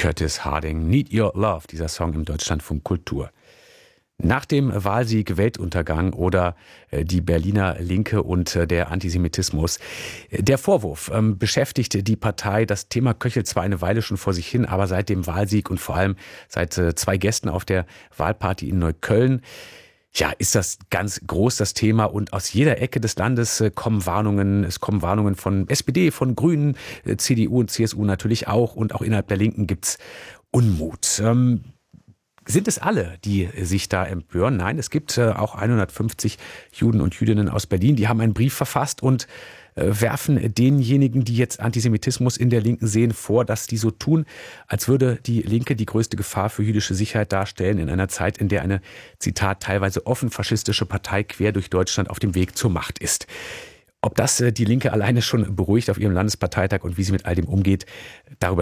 Curtis Harding, Need Your Love, dieser Song im Deutschlandfunk Kultur. Nach dem Wahlsieg Weltuntergang oder die Berliner Linke und der Antisemitismus. Der Vorwurf beschäftigt die Partei. Das Thema köchelt zwar eine Weile schon vor sich hin, aber seit dem Wahlsieg und vor allem seit 2 Gästen auf der Wahlparty in Neukölln, ja, ist das ganz groß, das Thema. Und aus jeder Ecke des Landes kommen Warnungen. Es kommen Warnungen von SPD, von Grünen, CDU und CSU natürlich auch. Und auch innerhalb der Linken gibt's Unmut. Sind es alle, die sich da empören? Nein, es gibt auch 150 Juden und Jüdinnen aus Berlin, die haben einen Brief verfasst und werfen denjenigen, die jetzt Antisemitismus in der Linken sehen, vor, dass die so tun, als würde die Linke die größte Gefahr für jüdische Sicherheit darstellen in einer Zeit, in der eine, Zitat, teilweise offen faschistische Partei quer durch Deutschland auf dem Weg zur Macht ist. Ob das die Linke alleine schon beruhigt auf ihrem Landesparteitag und wie sie mit all dem umgeht, darüber